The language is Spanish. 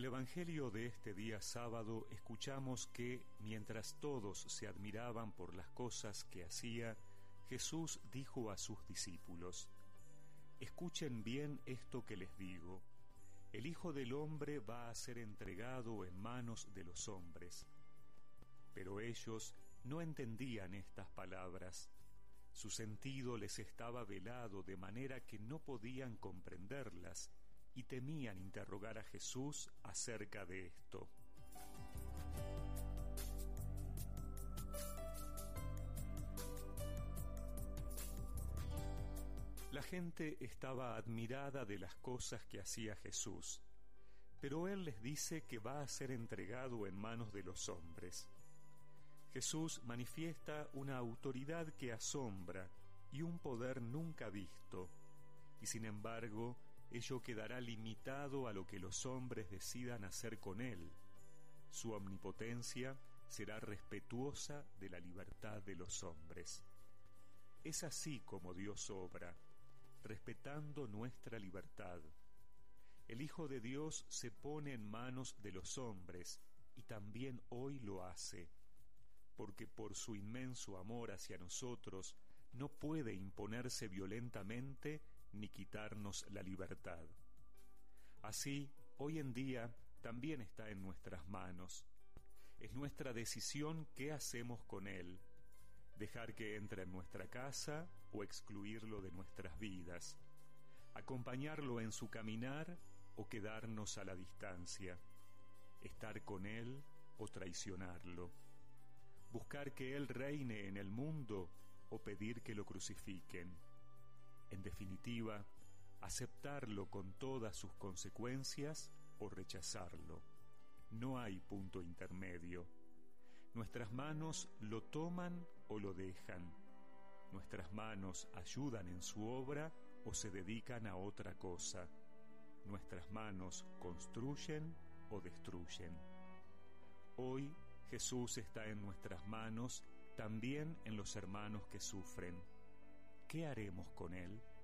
Evangelio de este día sábado escuchamos que, mientras todos se admiraban por las cosas que hacía, Jesús dijo a sus discípulos: «Escuchen bien esto que les digo. El Hijo del Hombre va a ser entregado en manos de los hombres». Pero ellos no entendían estas palabras. Su sentido les estaba velado de manera que no podían comprenderlas y temían interrogar a Jesús acerca de esto. La gente estaba admirada de las cosas que hacía Jesús, pero Él les dice que va a ser entregado en manos de los hombres. Jesús manifiesta una autoridad que asombra y un poder nunca visto, y sin embargo, ello quedará limitado a lo que los hombres decidan hacer con Él. Su omnipotencia será respetuosa de la libertad de los hombres. Es así como Dios obra, respetando nuestra libertad. El Hijo de Dios se pone en manos de los hombres y también hoy lo hace, porque por su inmenso amor hacia nosotros no puede imponerse violentamente ni quitarnos la libertad. Así, hoy en día también está en nuestras manos. Es nuestra decisión qué hacemos con Él, dejar que entre en nuestra casa o excluirlo de nuestras vidas, acompañarlo en su caminar o quedarnos a la distancia, estar con Él o traicionarlo, buscar que Él reine en el mundo o pedir que lo crucifiquen. En definitiva, aceptarlo con todas sus consecuencias o rechazarlo. No hay punto intermedio. Nuestras manos lo toman o lo dejan. Nuestras manos ayudan en su obra o se dedican a otra cosa. Nuestras manos construyen o destruyen. Hoy Jesús está en nuestras manos, también en los hermanos que sufren. ¿Qué haremos con Él?